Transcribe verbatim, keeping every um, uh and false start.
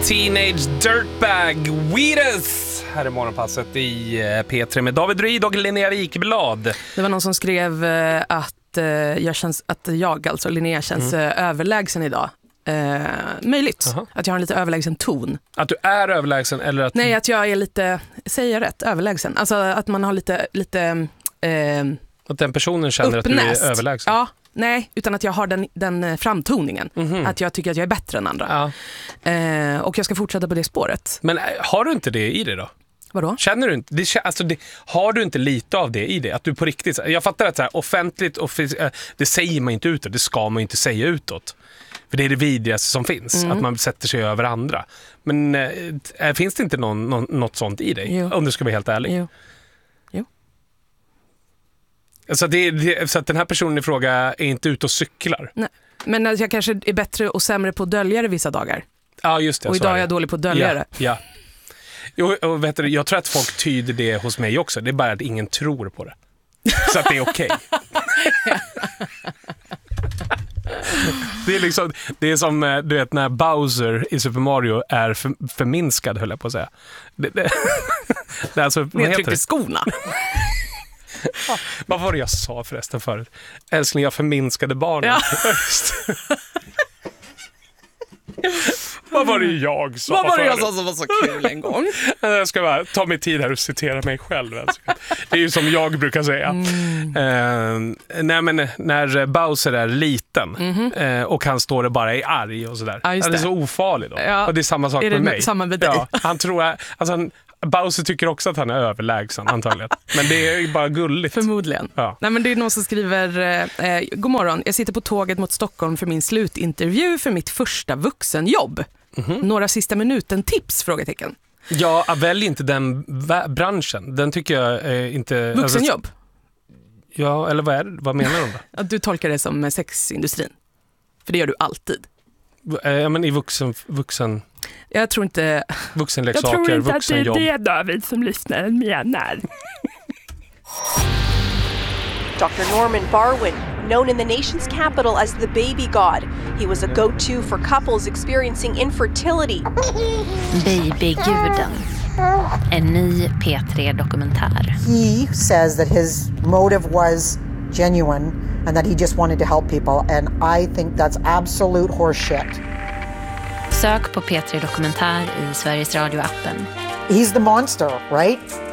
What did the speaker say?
Teenage Dirtbag Weedus här i morgonpasset i P tre med David Ryd och Linnea Wikblad. Det var någon som skrev att jag, känns, att jag alltså Linnea känns mm. överlägsen idag. Eh, möjligt uh-huh. att jag har en lite överlägsen ton. Att du är överlägsen eller att... Nej, att jag är lite, säger jag rätt, överlägsen. Alltså att man har lite... lite eh, att den personen känner uppnäst. Att du är överlägsen. Ja, nej, utan att jag har den, den framtoningen. Mm-hmm. Att jag tycker att jag är bättre än andra. Ja. Eh, och jag ska fortsätta på det spåret. Men har du inte det i dig då? Vadå? Känner du inte, det, alltså det, har du inte lite av det i dig? Att du på riktigt, jag fattar att så här, offentligt, offic- det säger man inte utåt, det ska man inte säga utåt. För det är det vidrigaste som finns, mm. att man sätter sig över andra. Men äh, finns det inte någon, någon, något sånt i dig? Jo. Om du ska vara helt ärlig. Jo. Jo. Så, det, det, så att den här personen i fråga är inte ute och cyklar? Nej. Men jag kanske är bättre och sämre på att dölja det vissa dagar. Ja, just det. Och idag är jag dålig på att dölja ja, det. Ja. Jo, och vet du, jag tror att folk tyder det hos mig också. Det är bara att ingen tror på det. Så att det är okej. Det är liksom, det är som du vet när Bowser i Super Mario är för, förminskad, höll jag på att säga. Det, det, det är alltså, jag tryckte skorna. Ja, vad var det jag sa förresten förut? Älskling, jag förminskade barnen. Ja. Vad var det jag sa? Vad var det jag sa som var så kul en gång? Jag ska bara ta mig tid här och citera mig själv. Det är ju som jag brukar säga. Mm. Uh, nej, men när Bowser är liten mm-hmm. uh, och han står och bara är arg och sådär. Ja, det. det är så ofarligt då. Ja. Och det är samma sak är med det mig. Samma med dig? Ja, han tror att, alltså han, Bowser tycker också att han är överlägsen antagligen. Men det är ju bara gulligt. Förmodligen. Ja. Nej, men det är någon som skriver eh, god morgon, jag sitter på tåget mot Stockholm för min slutintervju för mitt första vuxenjobb. Mm-hmm. Några sista minuten tips? Frågetecken. Ja, välj inte den v- branschen. Den tycker jag eh, inte... Vuxenjobb? Alltså, ja, eller vad, är det? Vad menar de då? Att du tolkar det som sexindustrin. För det gör du alltid. Ja, men i vuxen... vuxen... Jag tror inte... Vuxenleksaker, vuxenjobb. Jag tror inte vuxenjobb. att det är det David som lyssnaren menar. Doctor Norman Barwin, known in the nation's capital as the baby god. He was a go-to for couples experiencing infertility. Babyguden. En ny P tre-dokumentär. He says that his motive was genuine and that he just wanted to help people, and I think that's absolute horseshit. Sök på P tre-dokumentär i Sveriges Radio-appen. He's the monster, right?